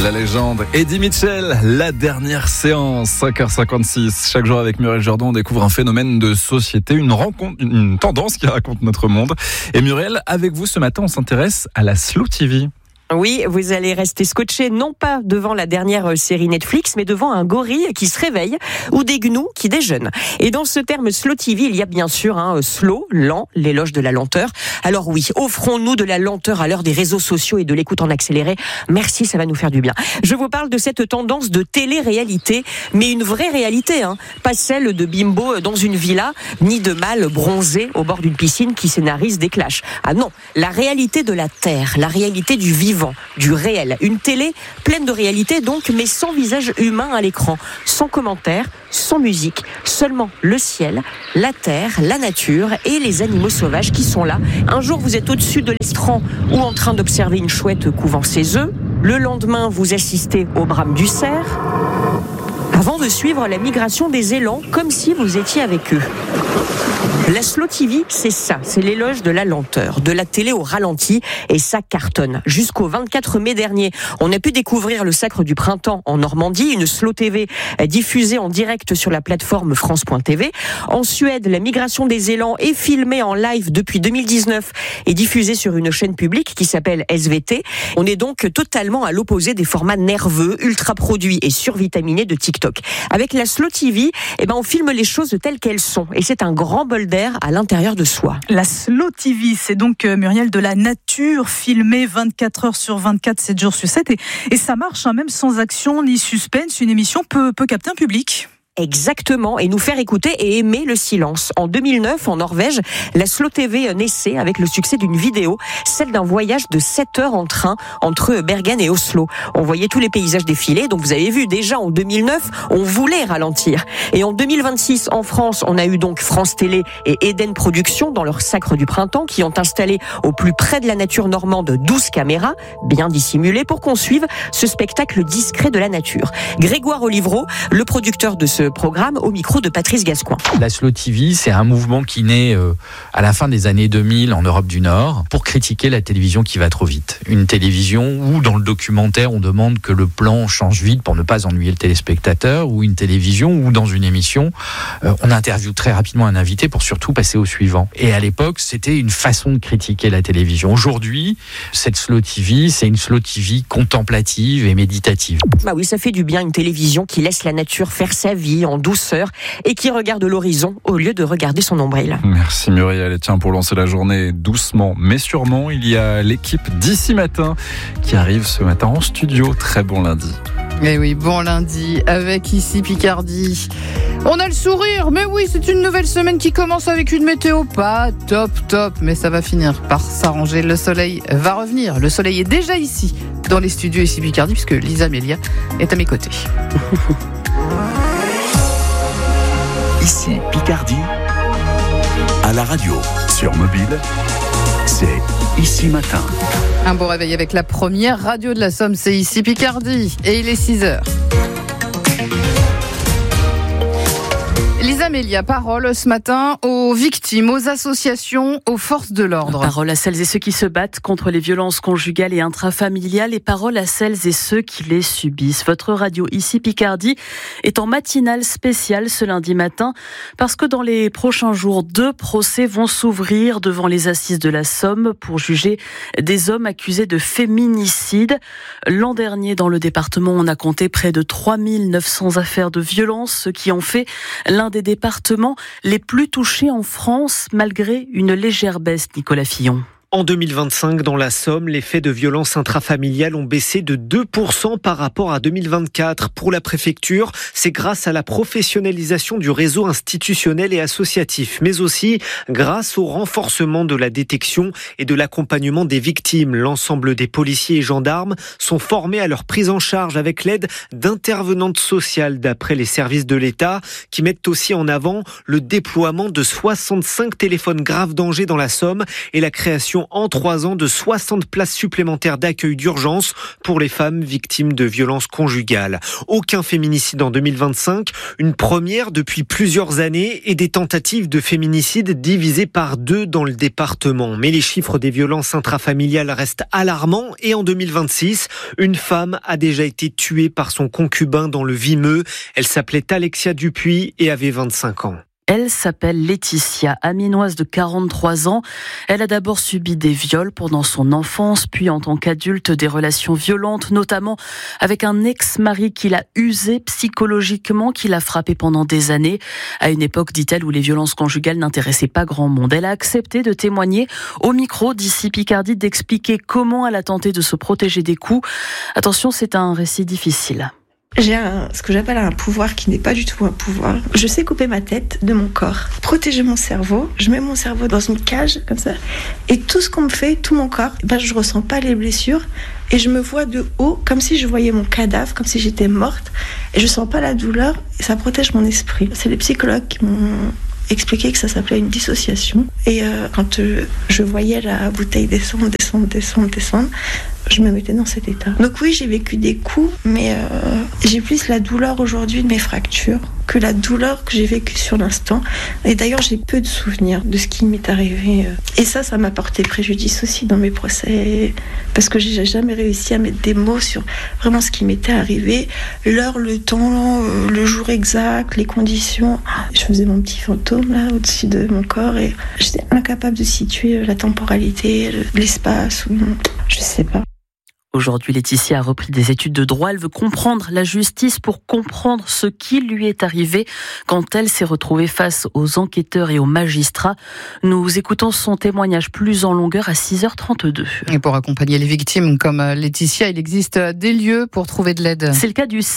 La légende Eddie Mitchell, la dernière séance, 5h56. Chaque jour avec Muriel Jourdan, on découvre un phénomène de société, une rencontre, une tendance qui raconte notre monde. Et Muriel, avec vous ce matin, on s'intéresse à la Slow TV. Oui, vous allez rester scotché non pas devant la dernière série Netflix, mais devant un gorille qui se réveille ou des gnous qui déjeunent. Et dans ce terme Slow TV, il y a bien sûr slow, lent, l'éloge de la lenteur. Alors oui, offrons-nous de la lenteur à l'heure des réseaux sociaux et de l'écoute en accéléré. Merci, ça va nous faire du bien. Je vous parle de cette tendance de télé-réalité, mais une vraie réalité, pas celle de bimbo dans une villa, ni de mâle bronzé au bord d'une piscine qui scénarise des clashs. Ah non, la réalité de la terre, la réalité du vivant, du réel. Une télé pleine de réalité donc, mais sans visage humain à l'écran, sans commentaires, sans musique, seulement le ciel, la terre, la nature et les animaux sauvages qui sont là. Un jour vous êtes au-dessus de l'estran ou en train d'observer une chouette couvant ses œufs. Le lendemain vous assistez au brame du cerf, avant de suivre la migration des élans comme si vous étiez avec eux. La Slow TV, c'est ça, c'est l'éloge de la lenteur, de la télé au ralenti, et ça cartonne. Jusqu'au 24 mai dernier, on a pu découvrir le Sacre du Printemps en Normandie, une Slow TV diffusée en direct sur la plateforme France.tv. En Suède, la migration des élans est filmée en live depuis 2019 et diffusée sur une chaîne publique qui s'appelle SVT. On est donc totalement à l'opposé des formats nerveux, ultra produits et survitaminés de TikTok. Avec la Slow TV, on filme les choses telles qu'elles sont, et c'est un grand bol d'air à l'intérieur de soi. La Slow TV, c'est donc, Muriel, de la nature filmée 24 heures sur 24, 7 jours sur 7. Et ça marche, même sans action ni suspense. Une émission peut capter un public. Exactement, et nous faire écouter et aimer le silence. En 2009, en Norvège, la Slow TV naissait avec le succès d'une vidéo, celle d'un voyage de 7 heures en train entre Bergen et Oslo. On voyait tous les paysages défiler, donc vous avez vu, déjà en 2009, on voulait ralentir. Et en 2026, en France, on a eu donc France Télé et Eden Productions dans leur Sacre du Printemps qui ont installé au plus près de la nature normande 12 caméras, bien dissimulées, pour qu'on suive ce spectacle discret de la nature. Grégoire Olivreau, le producteur de ce programme, au micro de Patrice Gascoin. La Slow TV, c'est un mouvement qui naît à la fin des années 2000 en Europe du Nord pour critiquer la télévision qui va trop vite. Une télévision où, dans le documentaire, on demande que le plan change vite pour ne pas ennuyer le téléspectateur, ou une télévision où, dans une émission, on interviewe très rapidement un invité pour surtout passer au suivant. Et à l'époque, c'était une façon de critiquer la télévision. Aujourd'hui, cette Slow TV, c'est une Slow TV contemplative et méditative. Bah oui, ça fait du bien, une télévision qui laisse la nature faire sa vie en douceur et qui regarde l'horizon au lieu de regarder son nombril. Merci Muriel. Et tiens, pour lancer la journée doucement mais sûrement, il y a l'équipe d'Ici Matin qui arrive ce matin en studio. Très bon lundi. Eh oui, bon lundi avec Ici Picardie. On a le sourire, mais oui, c'est une nouvelle semaine qui commence avec une météo pas top, mais ça va finir par s'arranger. Le soleil va revenir. Le soleil est déjà ici, dans les studios Ici Picardie, puisque Lisa Melia est à mes côtés. Ici Picardie, à la radio, sur mobile, c'est Ici Matin. Un bon réveil avec la première radio de la Somme, c'est Ici Picardie, et il est 6h. Lisa Melia, parole ce matin aux victimes, aux associations, aux forces de l'ordre. Parole à celles et ceux qui se battent contre les violences conjugales et intrafamiliales, et parole à celles et ceux qui les subissent. Votre radio Ici Picardie est en matinale spéciale ce lundi matin parce que dans les prochains jours, 2 procès vont s'ouvrir devant les assises de la Somme pour juger des hommes accusés de féminicide. L'an dernier, dans le département, on a compté près de 3900 affaires de violence, ce qui en fait l'un des départements les plus touchés en France, malgré une légère baisse, Nicolas Fillon. En 2025, dans la Somme, les faits de violence intrafamiliale ont baissé de 2% par rapport à 2024. Pour la préfecture, c'est grâce à la professionnalisation du réseau institutionnel et associatif, mais aussi grâce au renforcement de la détection et de l'accompagnement des victimes. L'ensemble des policiers et gendarmes sont formés à leur prise en charge avec l'aide d'intervenantes sociales, d'après les services de l'État, qui mettent aussi en avant le déploiement de 65 téléphones grave danger dans la Somme et la création création en 3 ans de 60 places supplémentaires d'accueil d'urgence pour les femmes victimes de violences conjugales. Aucun féminicide en 2025, une première depuis plusieurs années et des tentatives de féminicide divisées par 2 dans le département. Mais les chiffres des violences intrafamiliales restent alarmants et en 2026, une femme a déjà été tuée par son concubin dans le Vimeux. Elle s'appelait Alexia Dupuis et avait 25 ans. Elle s'appelle Laetitia, aminoise de 43 ans. Elle a d'abord subi des viols pendant son enfance, puis en tant qu'adulte des relations violentes, notamment avec un ex-mari qui l'a usée psychologiquement, qui l'a frappée pendant des années. À une époque, dit-elle, où les violences conjugales n'intéressaient pas grand monde. Elle a accepté de témoigner au micro d'Ici Picardie, d'expliquer comment elle a tenté de se protéger des coups. Attention, c'est un récit difficile. J'ai ce que j'appelle un pouvoir qui n'est pas du tout un pouvoir. Je sais couper ma tête de mon corps, protéger mon cerveau. Je mets mon cerveau dans une cage comme ça, et tout ce qu'on me fait, tout mon corps, je ressens pas les blessures et je me vois de haut comme si je voyais mon cadavre, comme si j'étais morte, et je sens pas la douleur et ça protège mon esprit. C'est les psychologues qui m'ont expliqué que ça s'appelait une dissociation, et quand je voyais la bouteille descendre, je me mettais dans cet état. Donc oui, j'ai vécu des coups, mais j'ai plus la douleur aujourd'hui de mes fractures que la douleur que j'ai vécue sur l'instant. Et d'ailleurs, j'ai peu de souvenirs de ce qui m'est arrivé. Et ça m'a porté préjudice aussi dans mes procès, parce que j'ai jamais réussi à mettre des mots sur vraiment ce qui m'était arrivé, l'heure, le temps, le jour exact, les conditions. Je faisais mon petit fantôme là au-dessus de mon corps et j'étais incapable de situer la temporalité, l'espace, ou je sais pas. Aujourd'hui, Laetitia a repris des études de droit. Elle veut comprendre la justice pour comprendre ce qui lui est arrivé quand elle s'est retrouvée face aux enquêteurs et aux magistrats. Nous écoutons son témoignage plus en longueur à 6h32. Et pour accompagner les victimes comme Laetitia, il existe des lieux pour trouver de l'aide. C'est le cas du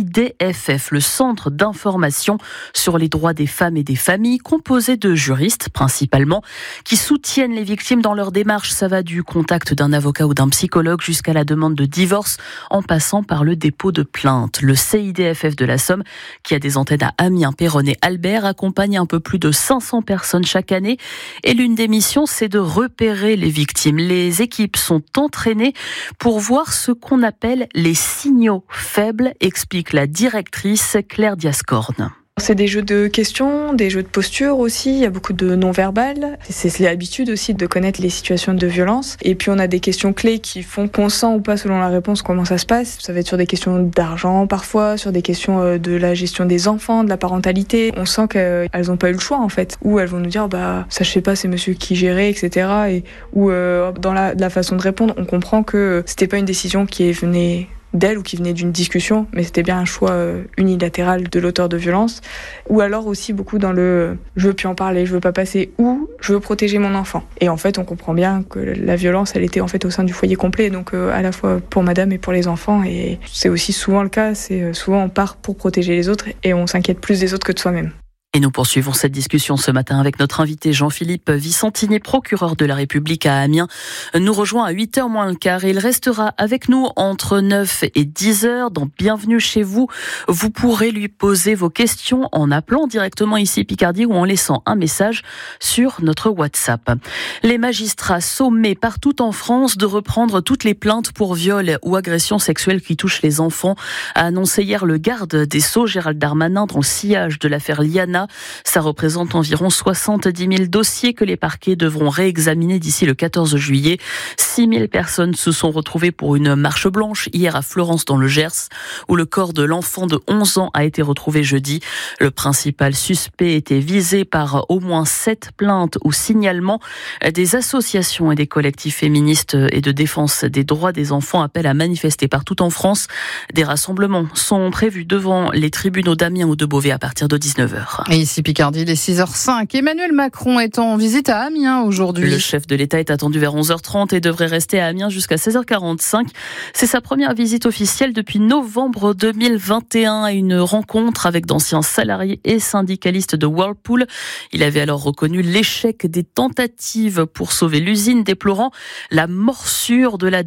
CIDFF, le Centre d'information sur les droits des femmes et des familles, composé de juristes principalement, qui soutiennent les victimes dans leur démarche. Ça va du contact d'un avocat ou d'un psychologue jusqu'à la demande de divorce, en passant par le dépôt de plainte. Le CIDFF de la Somme, qui a des antennes à Amiens, Péronne et Albert, accompagne un peu plus de 500 personnes chaque année. Et l'une des missions, c'est de repérer les victimes. Les équipes sont entraînées pour voir ce qu'on appelle les signaux faibles, explique la directrice Claire Diascorne. C'est des jeux de questions, des jeux de posture aussi, il y a beaucoup de non-verbal. C'est l'habitude aussi de connaître les situations de violence. Et puis on a des questions clés qui font qu'on sent ou pas selon la réponse comment ça se passe. Ça va être sur des questions d'argent parfois, sur des questions de la gestion des enfants, de la parentalité. On sent qu'elles n'ont pas eu le choix en fait. Ou elles vont nous dire ça je sais pas, c'est monsieur qui gérait, etc. Ou dans la façon de répondre, on comprend que c'était pas une décision qui venait d'elle ou qui venait d'une discussion, mais c'était bien un choix unilatéral de l'auteur de violence. Ou alors aussi beaucoup dans le je veux plus en parler, je veux pas passer, ou je veux protéger mon enfant. Et en fait, on comprend bien que la violence, elle était en fait au sein du foyer complet, donc à la fois pour madame et pour les enfants. Et c'est aussi souvent le cas, c'est souvent on part pour protéger les autres et on s'inquiète plus des autres que de soi-même. Et nous poursuivons cette discussion ce matin avec notre invité Jean-Philippe Vicentini, procureur de la République à Amiens. Nous rejoint à 8h moins le quart et il restera avec nous entre 9 et 10h dans Bienvenue chez vous. Vous pourrez lui poser vos questions en appelant directement ici Picardie ou en laissant un message sur notre WhatsApp. Les magistrats sommés partout en France de reprendre toutes les plaintes pour viol ou agressions sexuelles qui touchent les enfants, a annoncé hier le garde des Sceaux Gérald Darmanin dans le sillage de l'affaire Liana. Ça représente environ 70 000 dossiers que les parquets devront réexaminer d'ici le 14 juillet. 6 000 personnes se sont retrouvées pour une marche blanche hier à Florence dans le Gers, où le corps de l'enfant de 11 ans a été retrouvé jeudi. Le principal suspect était visé par au moins 7 plaintes ou signalements. Des associations et des collectifs féministes et de défense des droits des enfants appellent à manifester partout en France. Des rassemblements sont prévus devant les tribunaux d'Amiens ou de Beauvais à partir de 19h. Et ici Picardie, il est 6h05. Emmanuel Macron est en visite à Amiens aujourd'hui. Le chef de l'État est attendu vers 11h30 et devrait rester à Amiens jusqu'à 16h45. C'est sa première visite officielle depuis novembre 2021 à une rencontre avec d'anciens salariés et syndicalistes de Whirlpool. Il avait alors reconnu l'échec des tentatives pour sauver l'usine, déplorant la morsure de la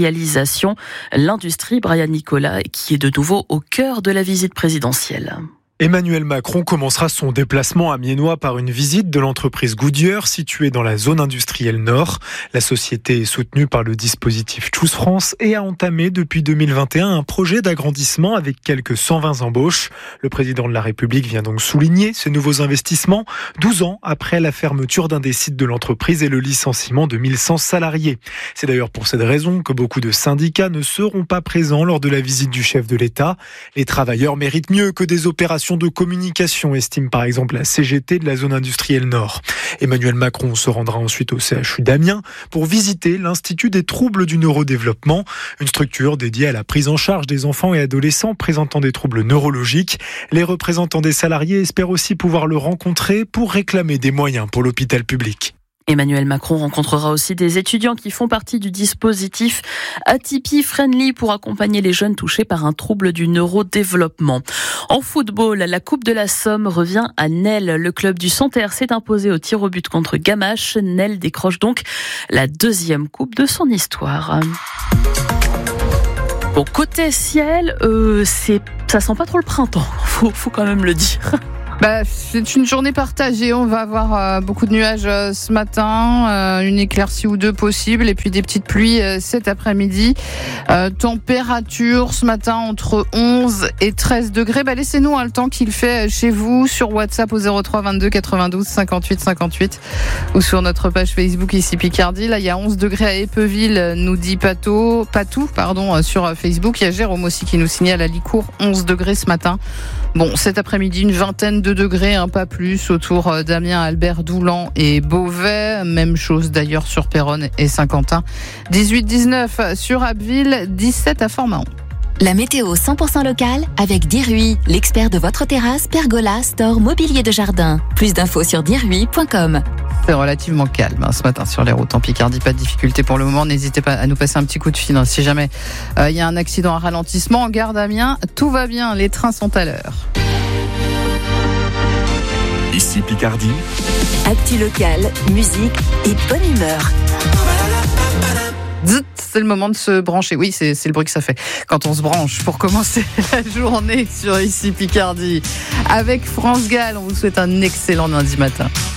désindustrialisation. L'industrie, Brian Nicolas, qui est de nouveau au cœur de la visite présidentielle. Emmanuel Macron commencera son déplacement amiénois par une visite de l'entreprise Goodyear située dans la zone industrielle Nord. La société est soutenue par le dispositif Choose France et a entamé depuis 2021 un projet d'agrandissement avec quelques 120 embauches. Le président de la République vient donc souligner ces nouveaux investissements 12 ans après la fermeture d'un des sites de l'entreprise et le licenciement de 1100 salariés. C'est d'ailleurs pour cette raison que beaucoup de syndicats ne seront pas présents lors de la visite du chef de l'État. Les travailleurs méritent mieux que des opérations de communication, estime par exemple la CGT de la zone industrielle Nord. Emmanuel Macron se rendra ensuite au CHU d'Amiens pour visiter l'Institut des troubles du neurodéveloppement, une structure dédiée à la prise en charge des enfants et adolescents présentant des troubles neurologiques. Les représentants des salariés espèrent aussi pouvoir le rencontrer pour réclamer des moyens pour l'hôpital public. Emmanuel Macron rencontrera aussi des étudiants qui font partie du dispositif Atipi Friendly pour accompagner les jeunes touchés par un trouble du neurodéveloppement. En football, la Coupe de la Somme revient à Nesle. Le club du Santerre s'est imposé au tir au but contre Gamache. Nesle décroche donc la 2e coupe de son histoire. Bon, côté ciel, ça sent pas trop le printemps, faut quand même le dire. C'est une journée partagée. On va avoir beaucoup de nuages ce matin, une éclaircie ou deux possible, et puis des petites pluies cet après-midi. Température ce matin entre 11 et 13 degrés. Laissez-nous le temps qu'il fait chez vous sur WhatsApp au 03 22 92 58 58 ou sur notre page Facebook ici Picardie. Là, il y a 11 degrés à Épeville, nous dit Patou, sur Facebook. Il y a Jérôme aussi qui nous signale à Licourt 11 degrés ce matin. Bon, cet après-midi, une vingtaine de degrés, pas plus, autour d'Amiens, Albert, Doulan et Beauvais. Même chose d'ailleurs sur Péronne et Saint-Quentin. 18-19 sur Abbeville, 17 à Fort-Mahon. La météo 100% locale avec Dirui, l'expert de votre terrasse, pergola, store, mobilier de jardin. Plus d'infos sur dirui.com. C'est relativement calme ce matin sur les routes en Picardie, pas de difficulté pour le moment. N'hésitez pas à nous passer un petit coup de fil si jamais il y a un accident à ralentissement. En gare d'Amiens, tout va bien, les trains sont à l'heure. Ici Picardie. Actu locale, musique et bonne humeur. C'est le moment de se brancher. Oui, c'est le bruit que ça fait quand on se branche pour commencer la journée sur Ici Picardie. Avec France Gall, on vous souhaite un excellent lundi matin.